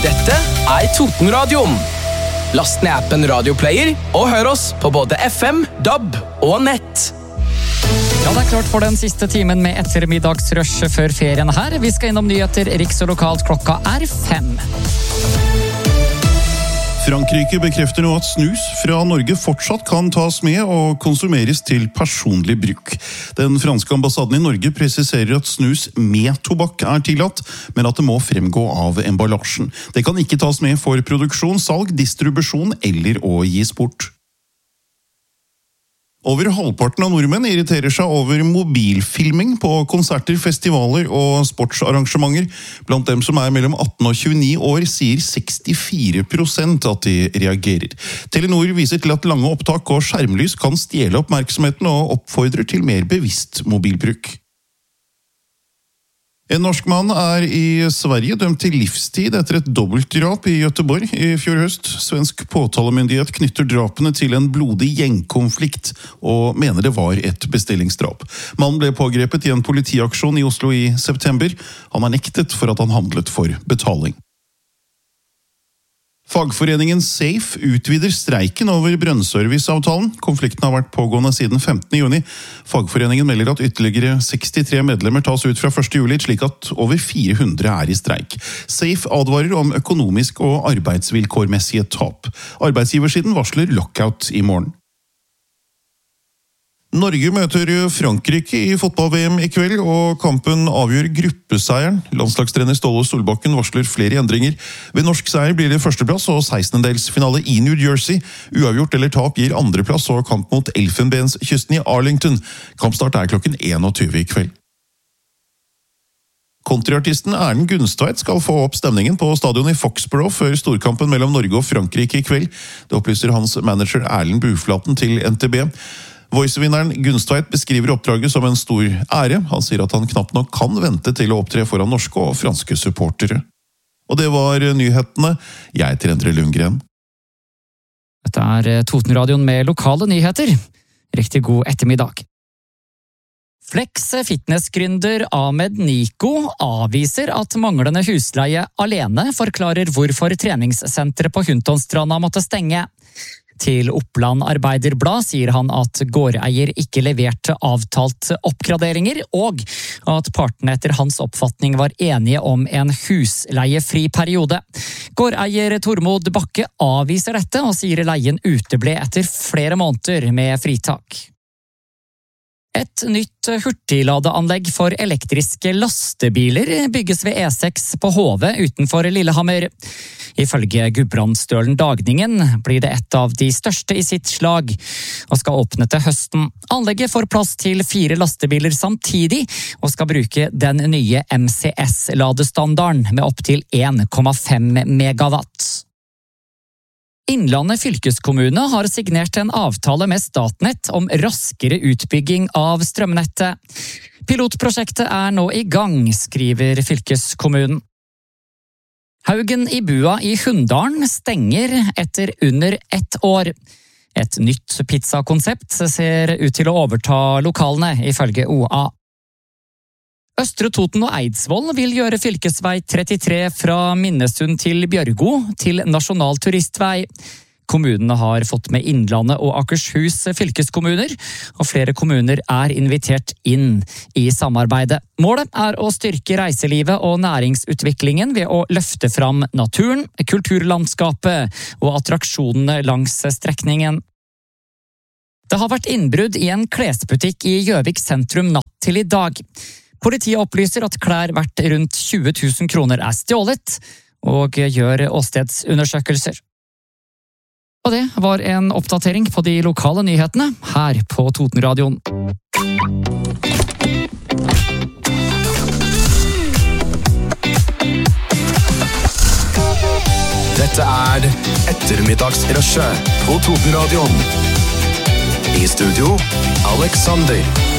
Dette Totenradioen. Last ned appen Radioplayer og hør oss på både FM, DAB og nett. Ja, det klart for den siste timen med ettermiddagsrush før ferien her. Vi skal innom nyheter, riks og lokalt. Klokka 5. Frankrike bekrefter nå at snus fra Norge fortsatt kan tas med og konsumeres til personlig bruk. Den franske ambassaden i Norge presiserer at snus med tobakk tillatt, men at det må fremgå av emballasjen. Det kan ikke tas med for produksjon, salg, distribusjon eller å gis bort. Over halvparten av nordmenn irriterer seg over mobilfilming på konserter, festivaler og sportsarrangementer. Blant dem som mellom 18 og 29 år sier 64% at de reagerer. Telenor viser til at lange opptak og skjermlys kan stjele oppmerksomheten og oppfordrer til mer bevisst mobilbruk. En norsk mann i Sverige dømt til livstid etter et dobbeltdrap i Göteborg i fjor høst. Svensk påtalemyndighet knytter drapene til en blodig gjengkonflikt og mener det var et bestillingsdrap. Mannen ble pågrepet i en politiaksjon i Oslo i september. Han nektet for at han handlet for betaling. Fagforeningen SAFE utvider streiken over brønnserviceavtalen. Konflikten har vært pågående siden 15. juni. Fagforeningen melder at ytterligere 63 medlemmer tas ut fra 1. juli, slik at over 400 i streik. SAFE advarer om økonomisk og arbeidsvilkårmessige tap. Arbeidsgiversiden varsler lockout i morgen. Norge møter Frankrike i fotball-VM i kveld, og kampen avgjør gruppeseieren. Landslagstrener Ståle Solbakken varsler flere endringer. Ved norsk seier blir det førsteplass og 16-delsfinale i New Jersey. Uavgjort eller tap gir andreplass og kamp mot Elfenbenskysten i Arlington. Kampstart klokken 21 i kveld. Countryartisten Erlend Gunstveit skal få opp stemningen på stadion i Foxborough før storkampen mellom Norge og Frankrike i kveld. Det opplyser hans manager Erlend Buflaten til NTB. Voice-vinneren Gunstveit beskriver oppdraget som en stor ære. Han sier at han knapt nok kan vente til å opptre foran norske og franske supportere. Og det var nyhetene. Jeg heter Endre Lundgren. Dette Totenradioen med lokale nyheter. Riktig god ettermiddag. Flex fitnessgründer Ahmed Niko avviser at manglende husleie alene forklarer hvorfor treningssenteret på Huntonstranda måtte stenge. Til Oppland Arbeiderblad sier han at gårdeier ikke leverte avtalt oppgraderinger, og at partene etter hans oppfatning var enige om en husleiefri periode. Gårdeier Tormod Bakke avviser dette og sier leien uteble etter flere måneder med fritak. Et nytt hurtigladeanlegg for elektriske lastebiler bygges ved E6 på Hove utenfor Lillehammer. Ifølge Gudbrandsdølen Dagningen blir det et av de største i sitt slag, og skal åpne til høsten. Anlegget får plass til 4 lastebiler samtidig, og skal bruke den nye MCS-ladestandarden med opp til 1,5 megawatt. Innlandet fylkeskommune har signert en avtale med Statnett om raskere utbygging av strømnettet. Pilotprosjektet nå i gang, skriver fylkeskommunen. Haugen i Bua i Hunndalen stenger etter under 1 år. Et nytt pizzakonsept ser ut til å overta lokalene, ifølge OA. Østre Toten og Eidsvoll vil gjøre fylkesvei 33 fra Minnesund til Bjørgo til nasjonal turistvei. Kommunene har fått med Innlandet og Akershus fylkeskommuner, og flere kommuner invitert inn i samarbeidet. Målet å styrke reiselivet og næringsutviklingen ved å løfte fram naturen, kulturlandskapet og attraksjonene langs strekningen. Det har vært innbrudd i en klesbutikk i Gjøvik sentrum natt til i dag. Politiet opplyser at klær verdt rundt 20 000 kroner stjålet, og gjør åstedsundersøkelser. Og det var en oppdatering på de lokale nyhetene her på Totenradioen. Dette ettermiddagsrushet på Totenradioen. I studio, Alexander.